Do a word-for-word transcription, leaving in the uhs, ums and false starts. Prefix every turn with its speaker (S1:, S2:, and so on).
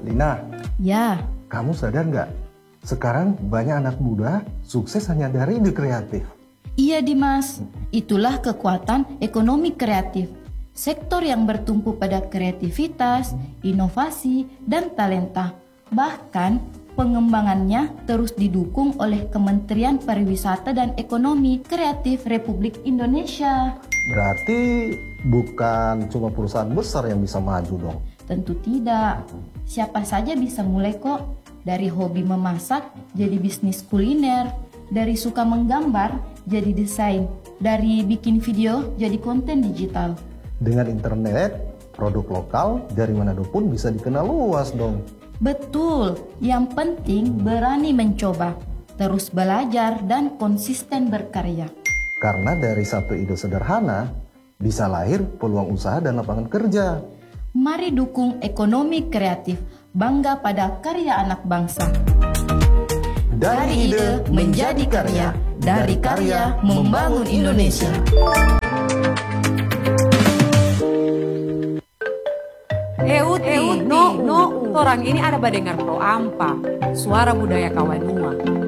S1: Lina,
S2: Ya,
S1: kamu sadar nggak? Sekarang banyak anak muda sukses hanya dari ide kreatif.
S2: iya Dimas. Itulah kekuatan ekonomi kreatif. Sektor yang bertumpu pada kreativitas, inovasi, dan talenta. Bahkan pengembangannya terus didukung oleh Kementerian Pariwisata dan Ekonomi Kreatif Republik Indonesia.
S1: Berarti bukan cuma perusahaan besar yang bisa maju dong.
S2: Tentu tidak. Siapa saja bisa mulai kok. Dari hobi memasak jadi bisnis kuliner, dari suka menggambar jadi desain, dari bikin video jadi konten digital.
S1: Dengan internet, produk lokal dari Manado pun bisa dikenal luas dong.
S2: Betul, yang penting berani mencoba, terus belajar dan konsisten berkarya.
S1: Karena dari satu ide sederhana, bisa lahir peluang usaha dan lapangan kerja.
S2: Mari dukung ekonomi kreatif, bangga pada karya anak bangsa.
S1: Dari ide menjadi karya, dari karya membangun Indonesia.
S3: Euti, no, no, orang ini ada badengar pro ampa, suara budaya kawanua.